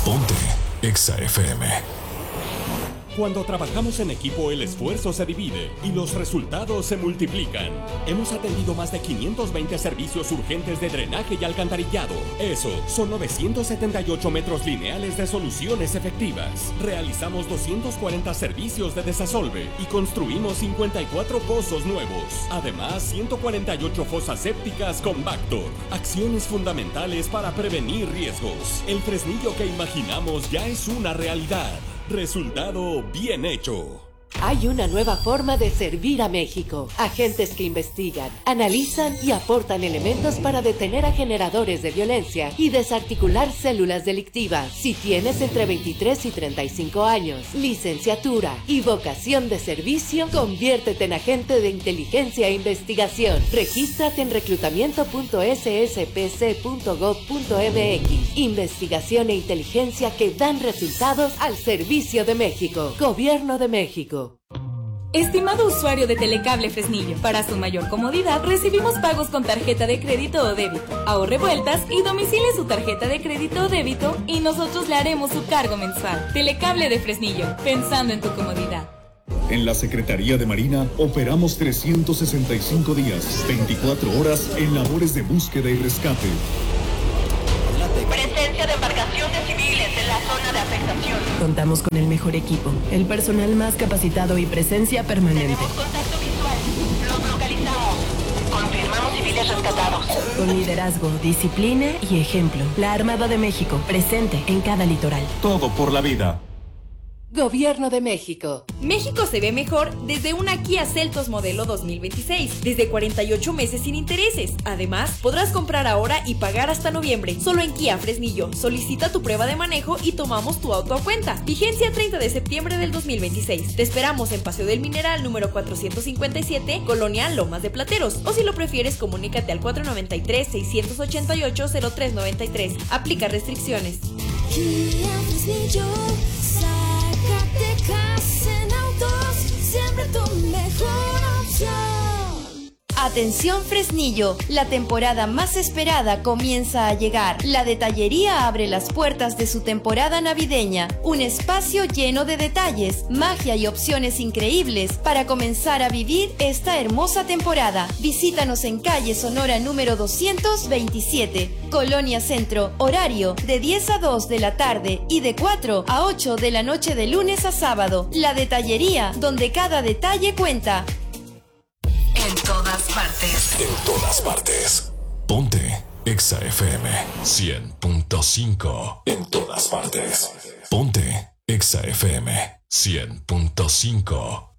Ponte Exa FM. Cuando trabajamos en equipo, el esfuerzo se divide y los resultados se multiplican. Hemos atendido más de 520 servicios urgentes de drenaje y alcantarillado. Eso son 978 metros lineales de soluciones efectivas. Realizamos 240 servicios de desasolve y construimos 54 pozos nuevos. Además, 148 fosas sépticas con Bactor. Acciones fundamentales para prevenir riesgos. El Fresnillo que imaginamos ya es una realidad. Resultado bien hecho. Hay una nueva forma de servir a México. Agentes que investigan, analizan y aportan elementos para detener a generadores de violencia y desarticular células delictivas. Si tienes entre 23 y 35 años, licenciatura y vocación de servicio, conviértete en agente de inteligencia e investigación. Regístrate en reclutamiento.sspc.gov.mx. Investigación e inteligencia que dan resultados al servicio de México. Gobierno de México. Estimado usuario de Telecable Fresnillo, para su mayor comodidad recibimos pagos con tarjeta de crédito o débito. Ahorre vueltas y domicile su tarjeta de crédito o débito y nosotros le haremos su cargo mensual. Telecable de Fresnillo, pensando en tu comodidad. En la Secretaría de Marina operamos 365 días, 24 horas en labores de búsqueda y rescate. Presencia de embarcaciones civiles en la zona de afectación. Contamos con el mejor equipo, el personal más capacitado y presencia permanente. Tenemos contacto visual. Los localizamos. Confirmamos civiles rescatados. Con liderazgo, disciplina y ejemplo. La Armada de México, presente en cada litoral. Todo por la vida. Gobierno de México. México se ve mejor desde una Kia Seltos modelo 2026, desde 48 meses sin intereses. Además, podrás comprar ahora y pagar hasta noviembre, solo en Kia Fresnillo. Solicita tu prueba de manejo y tomamos tu auto a cuenta. Vigencia 30 de septiembre del 2026. Te esperamos en Paseo del Mineral número 457, Colonia Lomas de Plateros. O si lo prefieres, comunícate al 493-688-0393. Aplica restricciones. Kia Fresnillo. Zacatecas en autos, siempre tu mejor opción. Atención Fresnillo, la temporada más esperada comienza a llegar. La Detallería abre las puertas de su temporada navideña, un espacio lleno de detalles, magia y opciones increíbles para comenzar a vivir esta hermosa temporada. Visítanos en calle Sonora número 227, Colonia Centro, horario de 10 a 2 de la tarde y de 4 a 8 de la noche de lunes a sábado. La Detallería, donde cada detalle cuenta. En todas partes. En todas partes. Ponte Exa FM 100.5. En todas partes. Ponte Exa FM 100.5.